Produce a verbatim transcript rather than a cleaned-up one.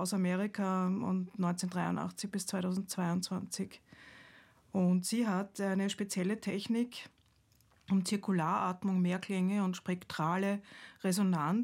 aus Amerika und neunzehnhundertdreiundachtzig bis zweitausendzweiundzwanzig. Und sie hat eine spezielle Technik, um Zirkularatmung, Mehrklänge und spektrale Resonanz